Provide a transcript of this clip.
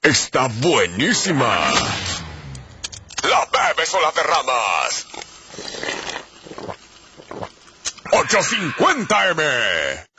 Está buenísima. ¿La bebes o la derramas? 850 M.